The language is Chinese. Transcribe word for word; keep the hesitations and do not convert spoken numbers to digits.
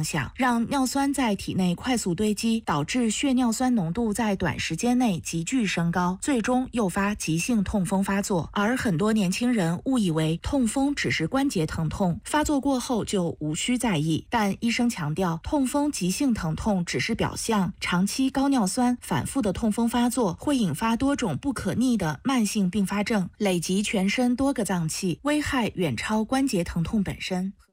影响，让尿酸在体内快速堆积，导致血尿酸浓度在短时间内急剧升高，最终诱发急性痛风发作。而很多年轻人误以为痛风只是关节疼痛，发作过后就无需在意。但医生强调，痛风急性疼痛只是表象，长期高尿酸反复的痛风发作会引发多种不可逆的慢性并发症，累及全身多个脏器，危害远超关节疼痛本身。